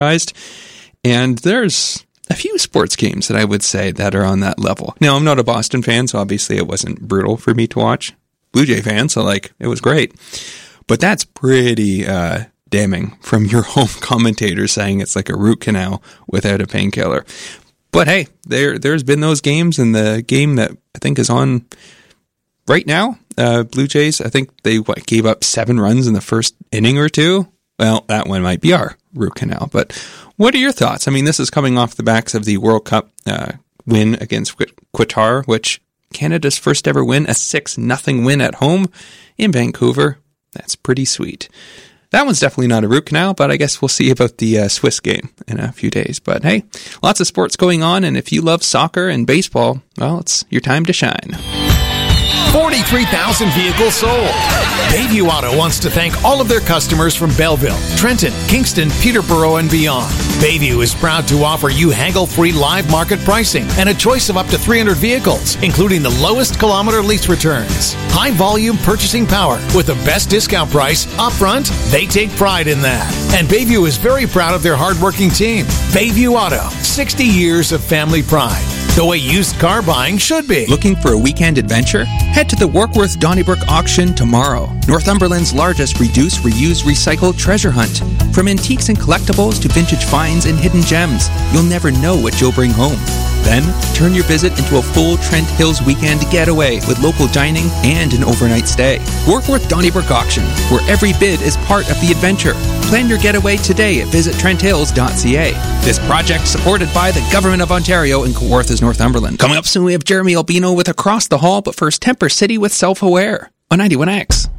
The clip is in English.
And there's a few sports games that I would say that are on that level. Now, I'm not a Boston fan, so obviously it wasn't brutal for me to watch. Blue Jay fan, so it was great. But that's pretty damning from your home commentator saying it's like a root canal without a painkiller. But hey, there's been those games, and the game that I think is on right now, Blue Jays, I think they gave up 7 runs in the first inning or 2. Well, that one might be our root canal. But what are your thoughts? I mean, this is coming off the backs of the World Cup win against Qatar, which Canada's first ever win, a 6-0 win at home in Vancouver. That's pretty sweet. That one's definitely not a root canal, but I guess we'll see about the Swiss game in a few days. But hey, lots of sports going on, and if you love soccer and baseball, well, it's your time to shine. 43,000 vehicles sold. Bayview Auto wants to thank all of their customers from Belleville, Trenton, Kingston, Peterborough, and beyond. Bayview is proud to offer you haggle-free live market pricing and a choice of up to 300 vehicles, including the lowest kilometer lease returns. High-volume purchasing power with the best discount price upfront. They take pride in that. And Bayview is very proud of their hardworking team. Bayview Auto, 60 years of family pride. The way used car buying should be. Looking for a weekend adventure? Head to the Warkworth Donnybrook auction tomorrow. Northumberland's largest reduce, reuse, recycle treasure hunt. From antiques and collectibles to vintage finds and hidden gems, you'll never know what you'll bring home. Then, turn your visit into a full Trent Hills weekend getaway with local dining and an overnight stay. Warkworth Donnybrook Auction, where every bid is part of the adventure. Plan your getaway today at visittrenthills.ca. This project supported by the Government of Ontario and Kawarthas, Northumberland. Coming up soon, we have Jeremy Albino with Across the Hall, but first, Temper City with Self-Aware on 91X.